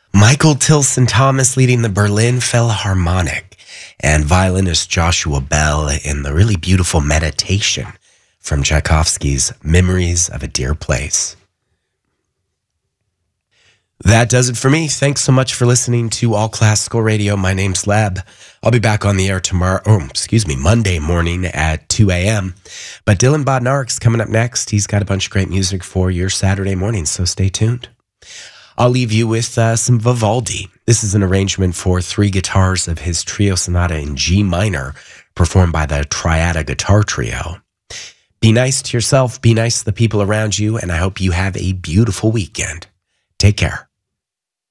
Michael Tilson Thomas leading the Berlin Philharmonic, and violinist Joshua Bell in the really beautiful Meditation from Tchaikovsky's Memories of a Dear Place. That does it for me. Thanks so much for listening to All Classical Radio. My name's Leb. I'll be back on the air Monday morning at 2 a.m. But Dylan Bodnark's coming up next. He's got a bunch of great music for your Saturday morning, so stay tuned. I'll leave you with some Vivaldi. This is an arrangement for 3 guitars of his trio sonata in G minor, performed by the Triada Guitar Trio. Be nice to yourself, be nice to the people around you, and I hope you have a beautiful weekend. Take care.